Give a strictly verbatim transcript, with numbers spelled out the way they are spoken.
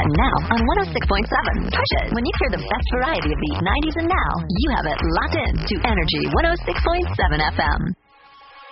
and now on one oh six point seven. Push it. When you hear the best variety of the nineties and now, you have it locked in to Energy one oh six point seven F M.